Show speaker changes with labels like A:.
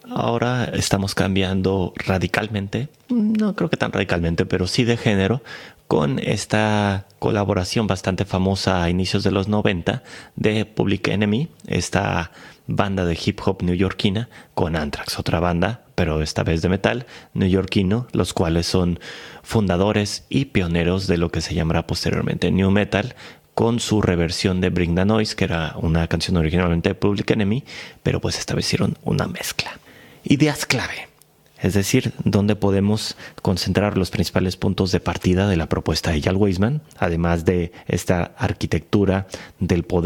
A: ahora estamos cambiando radicalmente, no creo que tan radicalmente, pero sí de género, con esta colaboración bastante famosa a inicios de los 90 de Public Enemy, esta banda de hip hop neoyorquina, con Anthrax, otra banda, pero esta vez de metal neoyorquino, los cuales son fundadores y pioneros de lo que se llamará posteriormente New Metal, con su reversión de Bring the Noise, que era una canción originalmente de Public Enemy, pero pues esta vez hicieron una mezcla. Ideas clave, es decir, donde podemos concentrar los principales puntos de partida de la propuesta de Eyal Weizman, además de esta arquitectura del poder